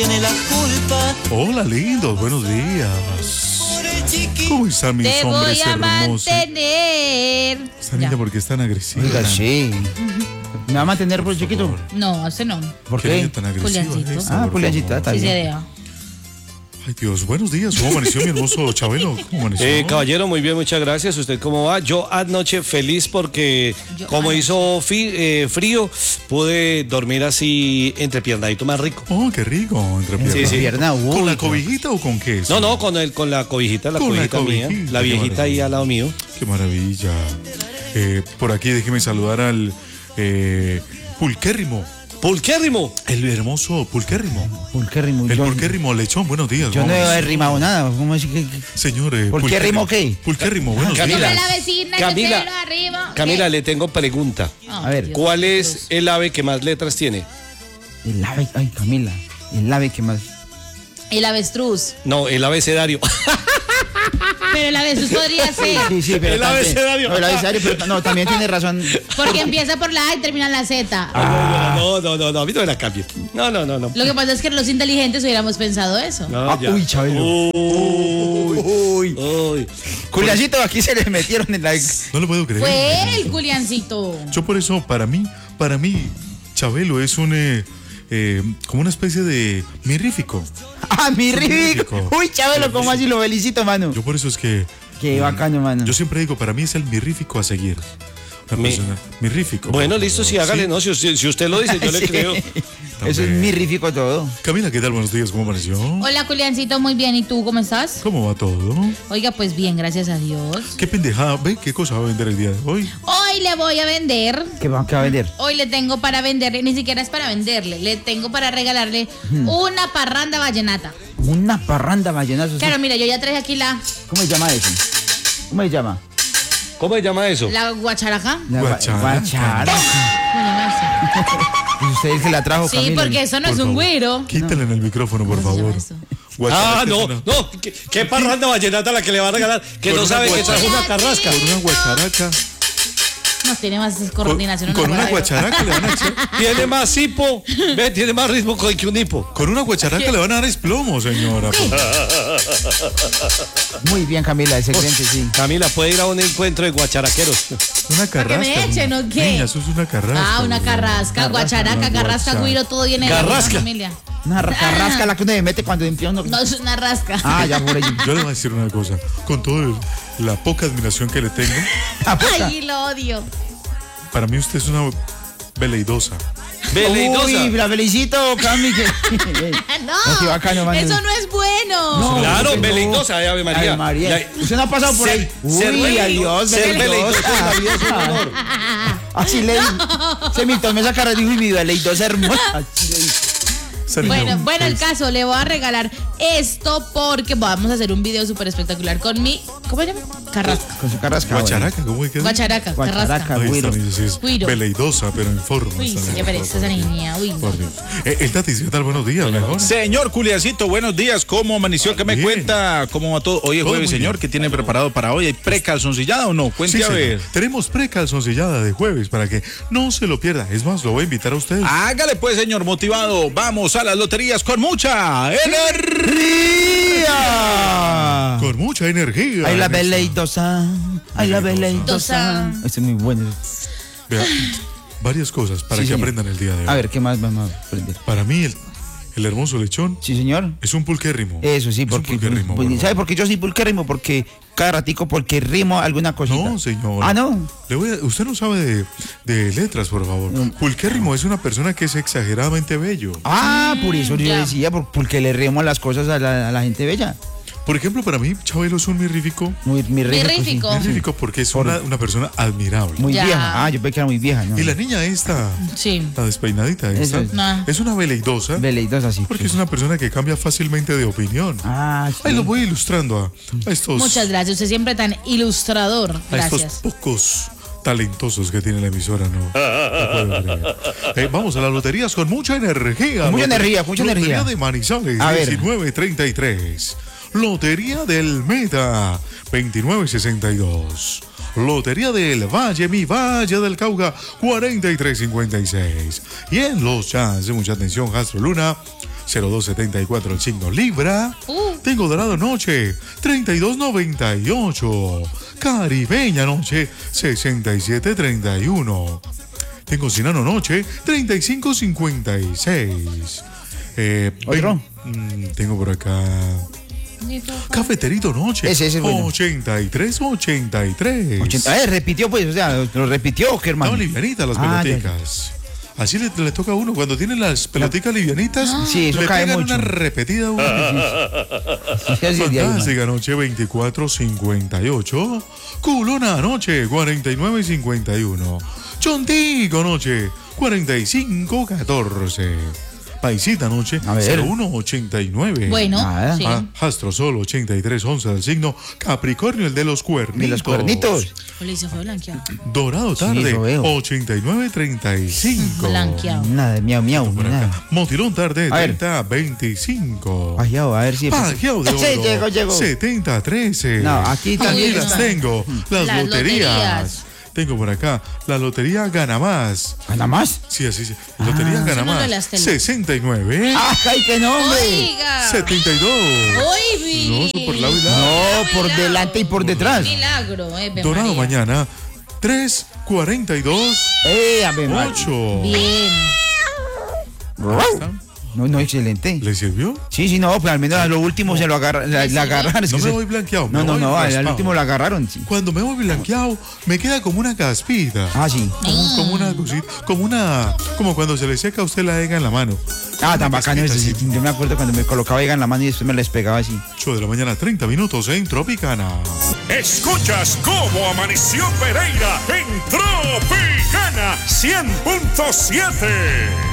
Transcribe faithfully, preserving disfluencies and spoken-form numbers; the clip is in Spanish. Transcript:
tiene la culpa. Hola, lindos, buenos días. ¿Cómo están mis Te hombres voy a hermosos? mantener. Esta niña, Ya. ¿por qué es tan agresiva? Oiga, sí. ¿Me va a mantener por Por chiquito? favor. No, ese no. ¿Por ¿Qué qué? niña tan agresiva Juliancito. es esta, Ah, por Juliancita, favor? está Sí se bien. deja. Ay, Dios, buenos días. ¿Cómo amaneció mi hermoso Chabelo? ¿Cómo amaneció? Eh, caballero, muy bien, muchas gracias. ¿Usted cómo va? Yo anoche feliz porque Yo como anoche. hizo fi- eh, frío, pude dormir así entrepiernadito más rico. Oh, qué rico. Entre Sí, piernas. sí. Pierna, uy, ¿Con la no. cobijita o con qué? No, no, con el con la cobijita, la Con la cobijita mía, cobijita, la qué viejita ahí maravilla. al lado mío. Qué maravilla. Eh, por aquí déjeme saludar al eh, Pulquérrimo. Pulquérrimo. El hermoso Pulquérrimo. Pulquérrimo. El Yo, Pulquérrimo Lechón, buenos días. yo no vamos. he rimado nada. ¿Cómo es que- que- Señor, eh, ¿Pulquérrimo qué? Pulquérrimo, buenos Camila. días. Come la vecina, Camila. que pelo arriba. Camila, ¿Qué? le tengo pregunta. Ay, A ver, Dios ¿Cuál mío. es el ave que más letras tiene? El ave, ay, Camila. El ave que más. El avestruz. No, el abecedario. Pero el avestruz podría ser. Sí, sí, pero El también- abecedario. No, el abecedario, pero no, también tiene razón. Porque empieza por la A y termina en la Z. No, no, no, no, a mí no me la cambie. No, no, no, no. Lo que pasa es que los inteligentes hubiéramos pensado eso. No, Ah, ya. uy, Chabelo. Uy, Uy. uy. Juliancito, aquí se le metieron en la. No lo puedo creer. Fue el Juliancito. Yo por eso, para mí, para mí, Chabelo es un, eh, eh, como una especie de mirrífico. Ah, mi rico. rico. Uy, Chabelo, ¿cómo así lo felicito, mano? Yo por eso es que, Qué bacano, mano. yo siempre digo, para mí es el mirrífico a seguir. Una Mi- persona, mirrífico. Bueno, por listo, favor. sí, hágale, Sí. no, si, si- si usted lo dice, yo le Sí. creo. Eso es mirrífico todo. Camila, ¿qué tal? Buenos días, ¿cómo amaneció? Hola, Juliancito, muy bien. ¿Y tú cómo estás? ¿Cómo va todo? Oiga, pues bien, gracias a Dios. ¿Qué pendejada? ¿Ve qué cosa va a vender el día de hoy? Hoy le voy a vender. ¿Qué va, qué va a vender? Hoy le tengo para venderle, ni siquiera es para venderle, le tengo para regalarle una parranda vallenata. Una parranda vallenata. Claro, mira, yo ya traje aquí la, ¿Cómo se llama eso? ¿Cómo se llama? ¿Cómo se llama eso? la guacharaca. La gua- Guacharaca. guacharaca. Pues usted es el que la trajo, Sí, Camila. porque eso no Por es un favor, güiro. Quítale en el micrófono, por ¿Cómo se llama favor. eso? Guacharaca Ah, es no, una- no, ¿qué, qué parranda vallenata la que le va a regalar? Que Con no una sabe que guacharaca. trajo una carrasca. Con una guacharaca. No tiene más Con, coordinación. con no una puedo. guacharaca le van a echar. Tiene más hipo, ve, tiene más ritmo que un hipo. Con una guacharaca le van a dar esplomo, señora. Muy bien, Camila, es excelente, sí. Camila, puede ir a un encuentro de guacharaqueros. Una ¿Para que carrasca. me echen o qué? Niña, eso es una carrasca. Ah, una carrasca, guacharaca, una carrasca, guacha- guiro, todo viene de la Carrasca. misma familia. Una ra- carrasca la que uno le mete cuando limpia uno. No es una rasca. Ah, ya por ahí. Yo le voy a decir una cosa. Con toda la poca admiración que le tengo, Ay, lo odio. para mí usted es una veleidosa. Veleidosa. Uy, la felicito, Cami. que- No, No, qué bacano, mano. eso no es bueno. Claro, no. veleidosa, ay, Ave María. Ave María. Ya- Usted no ha pasado por Ser- ahí. ser Uy, veleido- adiós, ser veleidoso veleidosa. en la vida es un honor. Así le Se me tomó esa cara y dijo, y mi veleidosa hermosa. Así le dije. Esa niña, Bueno, bueno, el pues, caso, le voy a regalar esto porque vamos a hacer un video súper espectacular con mi, ¿cómo se llama? Carrasca. Con su carrasca. Guacharaca, ¿cómo es que es? Guacharaca, Guacharaca. carrasca. Ahí está, Güiro. niña, sí es Güiro. veleidosa, pero en forma. Uy, esta sí, niña, qué pereza por esa favor. niña. Uy, no. Por Dios. Eh, el Tatis, ¿qué tal? Buenos días, mejor. Señor Juliancito, buenos días. ¿Cómo amaneció? ¿Qué me Bien. cuenta? ¿Cómo va todo? Hoy es Todo jueves, muy señor. bien. ¿Qué tiene preparado para hoy? ¿Hay precalzoncillada o no? Cuente Sí, a señor. ver. Tenemos precalzoncillada de jueves para que no se lo pierda. Es más, lo voy a invitar a usted. Hágale pues, señor motivado. Vamos a las loterías con mucha energía. Con mucha energía. Ay, la en esta- veleidosa. Ay, la Veleidosa. veleidosa. Este es muy bueno. Vea, varias cosas para Sí, que señor. aprendan el día de hoy. A ver, ¿qué más vamos a aprender? Para mí, el, el hermoso lechón Sí, señor. es un pulquérrimo. Eso sí, Es porque. un pulquérrimo. pues, por ¿Sabe favor. por qué yo soy pulquérrimo? Porque cada ratico, porque rimo alguna cosita. No, señor. Ah, no. Le voy a- usted no sabe de, de letras, por favor. Pulquérrimo es una persona que es exageradamente bello. Ah, por eso yo ya. decía, por- porque le rimo las cosas a la, a la gente bella. Por ejemplo, para mí, Chabelo es un mirrífico. Muy, mi Mirrífico. Mirrífico porque es una, una persona admirable. Muy Ya. vieja. Ah, yo pensé que era muy vieja, ¿no? Y la niña esta, Sí. la despeinadita Eso esta, es. No. es una veleidosa Veleidosa así. porque es una persona que cambia fácilmente de opinión. Ah, sí. Ahí lo voy ilustrando a, a estos, Muchas gracias. Usted siempre tan ilustrador. a estos Gracias. pocos talentosos que tiene la emisora, ¿no? No puedo creer. Eh, vamos a las loterías con mucha energía. Con mucha Lote- energía, mucha Lotería energía. de Manizales, A ver. diecinueve treinta y tres. Lotería del Meta, veintinueve sesenta y dos. Lotería del Valle, mi Valle del Cauca, cuarenta y tres cincuenta y seis. Y en los chats, mucha atención, Castro Luna, cero dos setenta y cuatro el signo Libra. Uh. Tengo dorado noche, treinta y dos noventa y ocho. Caribeña noche, sesenta y siete treinta y uno. Tengo Sinano noche, treinta y cinco cincuenta y seis. Eh, ¿Otro? ven- mm, tengo por acá. Cafeterito noche, Ese, ese es bueno. ochenta y tres ochenta y tres. ochenta. Eh, repitió, pues, o sea, lo repitió, ¿qué, hermano? No, livianitas las Ah, ya, peloticas. Así le, le toca a uno. Cuando tiene las peloticas livianitas, Sí, eso le cae pegan mucho. una repetida a uno. Sí, así es de ahí, man. Fantástica noche veinticuatro cincuenta y ocho. Culona noche cuarenta y nueve cincuenta y uno. Chontico noche cuarenta y cinco catorce. Paisita noche A ver. cero uno ochenta y nueve. Bueno, Nada. sí. Ah, Astro Sol ochenta y tres once del signo Capricornio, el de los cuernitos. De los cuernitos. O le hizo fue blanqueado. Dorado tarde eso veo. ochenta y nueve treinta y cinco. Blanqueado. Nada, miau, miau, Por nada. acá. Motilón tarde A ver. treinta veinticinco. Pajeado, a ver si... Pajeado de oro Sí, llegó, llegó. setenta trece. No, aquí también las está. tengo. Las, Las loterías. loterías. Tengo por acá. La lotería Gana Más. ¿Nada más? Sí, así sí. Lotería Ah. Gana Eso no Más. de las tele. sesenta y nueve. ¡Ah, ay, qué nombre! Oiga. setenta y dos. Oiga. No, eso por lado y lado. No, por delante y por detrás. Milagro, eh. Ave Dorado María. mañana. tres cuarenta y dos. ¡Eh, a ver, María. ocho. Bien. No, no, excelente. ¿Le sirvió? Sí, sí, no, pues al menos a lo último se lo agarra, la, la agarraron. es No que me se- voy blanqueado. me No, no, voy no, al, al raspado. último lo agarraron, sí. Cuando me voy blanqueado, me queda como una caspita. Ah, sí. Como, como una cosita, como una, como cuando se le seca a usted la ega en la mano. Ah, tan bacano eso. casquita Sí, así. yo me acuerdo cuando me colocaba ella en la mano y después me la despegaba así. ocho de la mañana, treinta minutos en Tropicana. Escuchas cómo amaneció Pereira en Tropicana cien punto siete.